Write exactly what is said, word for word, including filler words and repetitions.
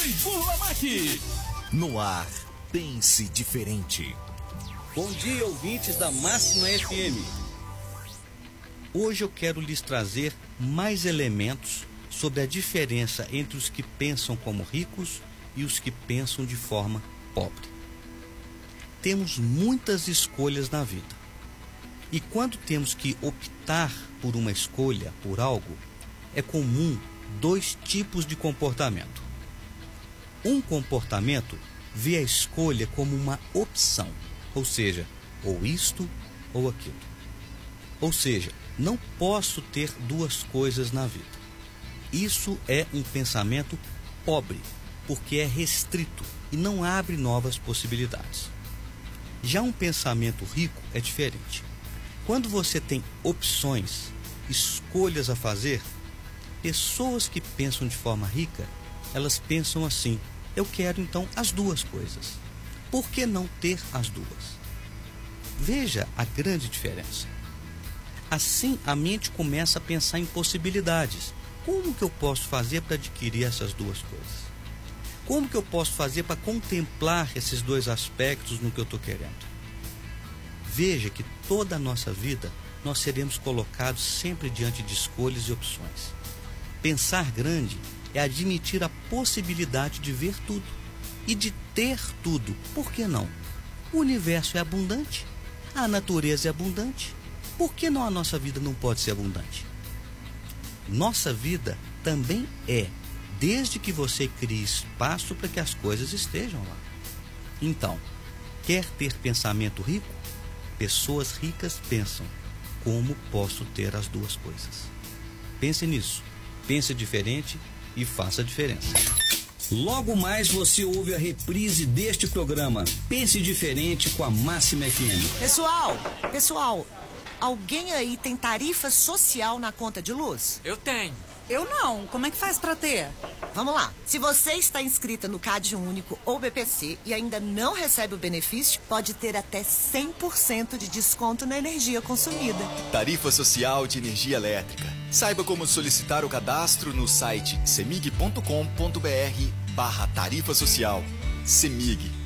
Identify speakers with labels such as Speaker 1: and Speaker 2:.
Speaker 1: Rui Burlamac.
Speaker 2: No ar, pense diferente.
Speaker 3: Bom dia, ouvintes da Máxima F M. Hoje eu quero lhes trazer mais elementos sobre a diferença entre os que pensam como ricos e os que pensam de forma pobre. Temos muitas escolhas na vida. E quando temos que optar por uma escolha, por algo, é comum dois tipos de comportamento. Um comportamento vê a escolha como uma opção, ou seja, ou isto ou aquilo. Ou seja, não posso ter duas coisas na vida. Isso é um pensamento pobre, porque é restrito e não abre novas possibilidades. Já um pensamento rico é diferente. Quando você tem opções, escolhas a fazer, pessoas que pensam de forma rica, elas pensam assim: eu quero então as duas coisas. Por que não ter as duas? Veja a grande diferença. Assim, a mente começa a pensar em possibilidades. Como que eu posso fazer para adquirir essas duas coisas? Como que eu posso fazer para contemplar esses dois aspectos no que eu estou querendo? Veja que toda a nossa vida nós seremos colocados sempre diante de escolhas e opções. Pensar grande é admitir a possibilidade de ver tudo e de ter tudo. Por que não? O universo é abundante, a natureza é abundante. Por que não a nossa vida não pode ser abundante? Nossa vida também é, desde que você crie espaço para que as coisas estejam lá. Então, quer ter pensamento rico? Pessoas ricas pensam: como posso ter as duas coisas? Pense nisso, pense diferente e faça a diferença.
Speaker 1: Logo mais você ouve a reprise deste programa Pense Diferente com a Máxima F M.
Speaker 4: Pessoal, pessoal, alguém aí tem tarifa social na conta de luz?
Speaker 5: Eu tenho.
Speaker 6: Eu não. Como é que faz pra ter?
Speaker 4: Vamos lá. Se você está inscrita no Cade Único ou B P C e ainda não recebe o benefício, pode ter até cem por cento de desconto na energia consumida.
Speaker 7: Tarifa Social de Energia Elétrica. Saiba como solicitar o cadastro no site semig ponto com ponto br barra tarifa social. Semig.